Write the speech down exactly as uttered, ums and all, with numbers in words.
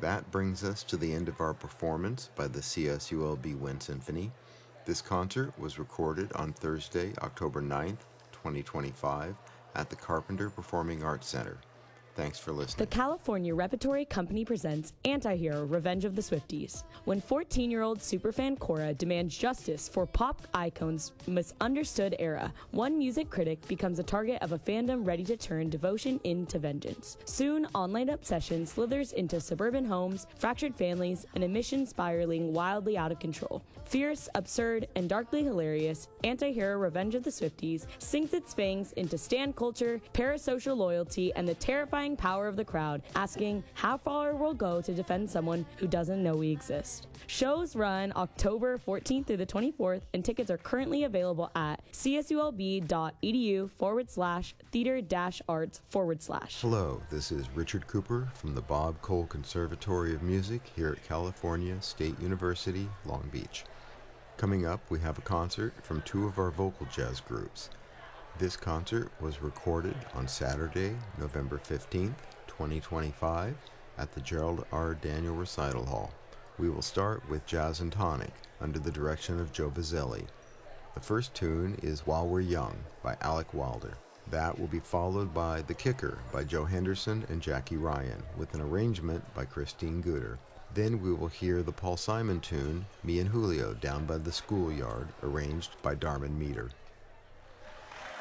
That brings us to the end of our performance by the C S U L B Wind Symphony. This concert was recorded on Thursday, October ninth, twenty twenty-five, at the Carpenter Performing Arts Center. Thanks for listening. The California Repertory Company presents Antihero: Revenge of the Swifties. When fourteen-year-old superfan Cora demands justice for pop icons' misunderstood era, one music critic becomes a target of a fandom ready to turn devotion into vengeance. Soon, online obsession slithers into suburban homes, fractured families, and a mission spiraling wildly out of control. Fierce, absurd, and darkly hilarious, Antihero: Revenge of the Swifties sinks its fangs into stan culture, parasocial loyalty, and the terrifying power of the crowd, asking how far we'll go to defend someone who doesn't know we exist. Shows run October fourteenth through the twenty-fourth, and tickets are currently available at csulb.edu forward slash theater dash arts forward slash. Hello, this is Richard Cooper from the Bob Cole Conservatory of Music here at California State University, Long Beach. Coming up, we have a concert from two of our vocal jazz groups. This concert was recorded on Saturday, November fifteenth, twenty twenty-five, at the Gerald R. Daniel Recital Hall. We will start with Jazz and Tonic, under the direction of Joe Bazzelli. The first tune is While We're Young by Alec Wilder. That will be followed by The Kicker by Joe Henderson and Jackie Ryan, with an arrangement by Christine Gooder. Then we will hear the Paul Simon tune, Me and Julio Down by the Schoolyard, arranged by Darman Meter.